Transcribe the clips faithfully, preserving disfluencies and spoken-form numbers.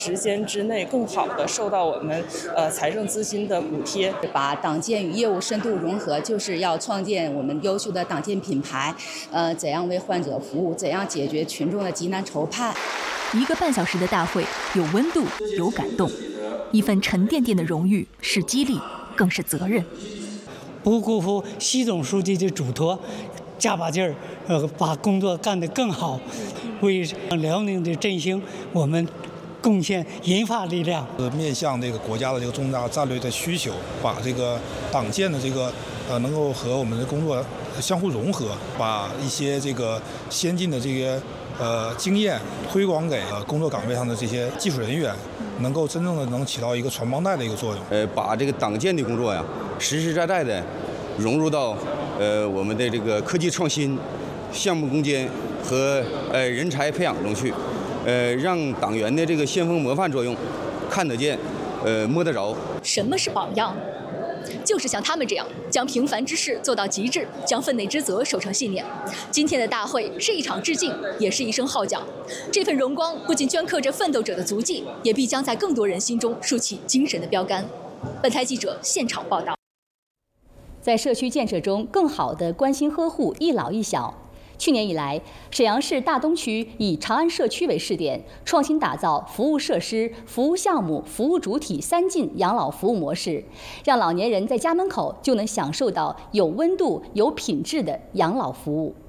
时间之内更好的受到我们呃财政资金的补贴， 把党建与业务深度融合，就是要创建我们优秀的党建品牌，呃，怎样为患者服务，怎样解决群众的急难愁盼。 一个半小时的大会，有温度，有感动，一份沉甸甸的荣誉，是激励，更是责任。 不辜负习总书记的嘱托，加把劲儿，呃，把工作干得更好，为辽宁的振兴，我们贡献银发力量。 面向这个国家的这个重大战略的需求，把这个党建的这个呃能够和我们的工作相互融合，把一些这个先进的这个呃经验推广给呃工作岗位上的这些技术人员，能够真正的能起到一个传帮带的一个作用。 呃，把这个党建的工作呀，实实在在的融入到呃我们的这个科技创新、项目攻坚和呃人才培养中去。呃，让党员的这个先锋模范作用看得见，呃，摸得着。 什么是榜样？就是像他们这样，将平凡之事做到极致，将分内之责守成信念。今天的大会是一场致敬，也是一声号角。这份荣光不仅镌刻着奋斗者的足迹，也必将在更多人心中竖起精神的标杆。本台记者现场报道。 在社区建设中，更好地关心呵护一老一小。去年以来，沈阳市大东区以长安社区为试点，创新打造服务设施、服务项目、服务主体三进养老服务模式，让老年人在家门口就能享受到有温度、有品质的养老服务。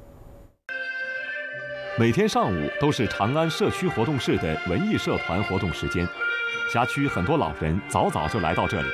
每天上午都是长安社区活动室的文艺社团活动时间，辖区很多老人早早就来到这里。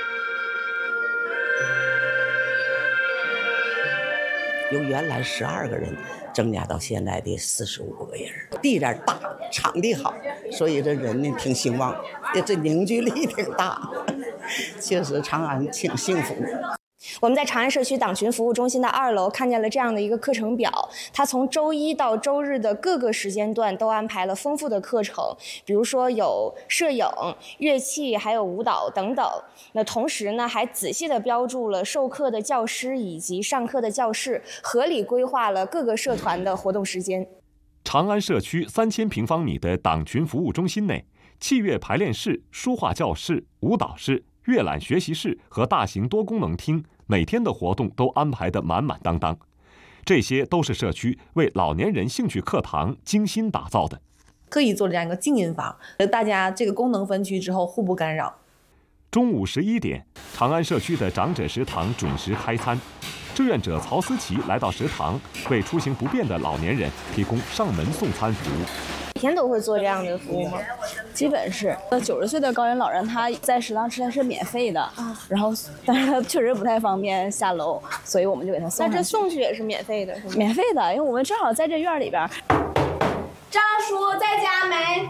由原来十二个人增加到现在的四十五个人，地点大，场地好，所以这人呢挺兴旺，这凝聚力挺大，确实长安挺幸福。 我们在长安社区党群服务中心的二楼看见了这样的一个课程表，它从周一到周日的各个时间段都安排了丰富的课程，比如说有摄影、乐器，还有舞蹈等等。那同时呢，还仔细地标注了授课的教师以及上课的教室，合理规划了各个社团的活动时间。 长安社区三千平方米的党群服务中心内，器乐排练室、书画教室、舞蹈室、阅览学习室和大型多功能厅，每天的活动都安排得满满当当。这些都是社区为老年人兴趣课堂精心打造的， 特意做这样一个静音房，大家这个功能分区之后互不干扰。 中午十一点，长安社区的长者食堂准时开餐。志愿者曹思琪来到食堂，为出行不便的老年人提供上门送餐服务。 每天都会做这样的服务吗？ 基本是。九十岁的高龄老人他在食堂吃饭是免费的，然后但是他确实不太方便下楼，所以我们就给他送。 那这送去也是免费的，是吗？ 免费的，因为我们正好在这院里边。 张叔在家没？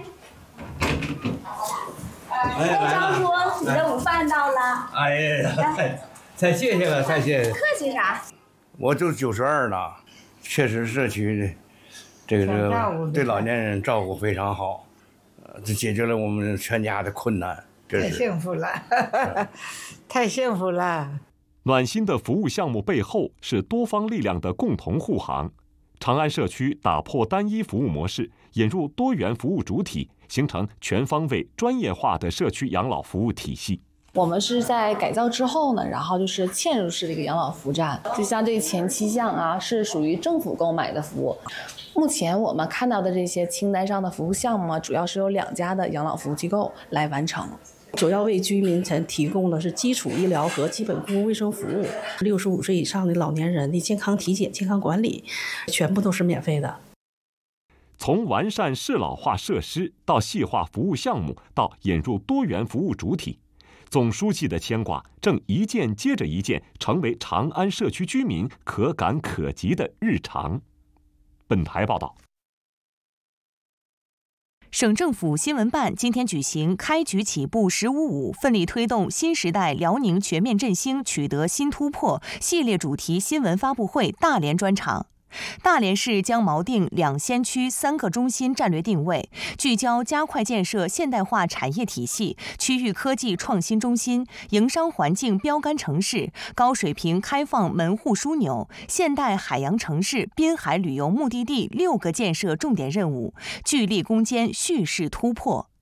哎， 张叔，你的午饭到了。 哎呀，太太谢谢了，太谢谢。 客气啥？ 我就九十二了，确实社区这个这个对老年人照顾非常好，呃，这解决了我们全家的困难。 太幸福了，太幸福了。 暖心的服务项目背后是多方力量的共同护航。长安社区打破单一服务模式，引入多元服务主体，形成全方位专业化的社区养老服务体系。 我们是在改造之后呢，然后就是嵌入式的一个养老服务站，就像这前七项啊，是属于政府购买的服务。目前我们看到的这些清单上的服务项目，主要是由两家的养老服务机构来完成。 主要为居民才提供的是基础医疗和基本公共卫生服务，六十五岁以上的老年人的健康体检、健康管理，全部都是免费的。 从完善适老化设施到细化服务项目，到引入多元服务主体，总书记的牵挂正一件接着一件，成为长安社区居民可感可及的日常。本台报道。 省政府新闻办今天举行开局起步十五五，奋力推动新时代辽宁全面振兴取得新突破系列主题新闻发布会大连专场。大连市将锚定两先驱三个中心战略定位，聚焦加快建设现代化产业体系、区域科技创新中心、营商环境标杆城市、高水平开放门户枢纽、现代海洋城市、滨海旅游目的地六个建设重点任务，聚力攻坚蓄势突破。